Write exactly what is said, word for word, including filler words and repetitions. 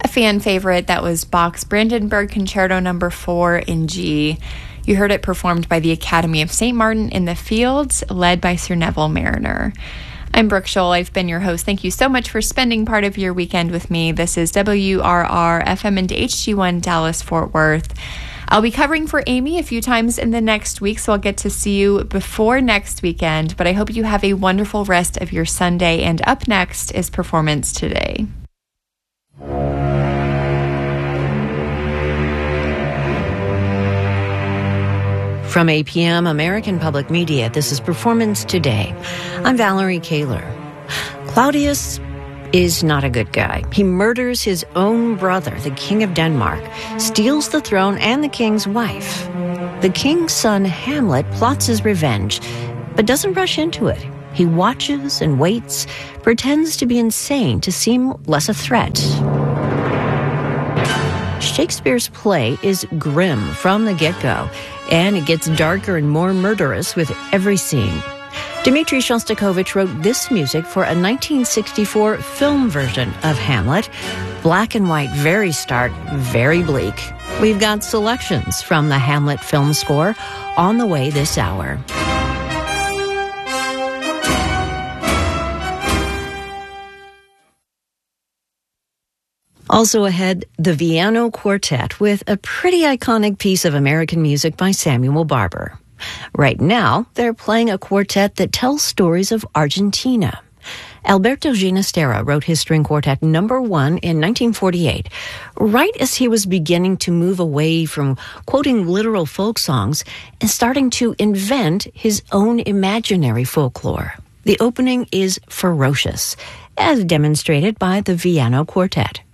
a fan favorite. That was Bach's Brandenburg Concerto number four in G. You heard it performed by the Academy of Saint Martin in the Fields, led by Sir Neville Mariner. I'm Brooke Scholl. I've been your host. Thank you so much for spending part of your weekend with me. This is W R R F M and H G one Dallas Fort Worth. I'll be covering for Amy a few times in the next week, so I'll get to see you before next weekend. But I hope you have a wonderful rest of your Sunday. And up next is Performance Today. From A P M American Public Media, this is Performance Today. I'm Valerie Kaler. Claudius is not a good guy. He murders his own brother, the King of Denmark, steals the throne and the king's wife. The king's son, Hamlet, plots his revenge, but doesn't rush into it. He watches and waits, pretends to be insane to seem less a threat. Shakespeare's play is grim from the get-go, and it gets darker and more murderous with every scene. Dmitri Shostakovich wrote this music for a nineteen sixty-four film version of Hamlet. Black and white, very stark, very bleak. We've got selections from the Hamlet film score on the way this hour. Also ahead, the Viano Quartet with a pretty iconic piece of American music by Samuel Barber. Right now, they're playing a quartet that tells stories of Argentina. Alberto Ginastera wrote his string quartet number one in nineteen forty-eight, right as he was beginning to move away from quoting literal folk songs and starting to invent his own imaginary folklore. The opening is ferocious, as demonstrated by the Viano Quartet.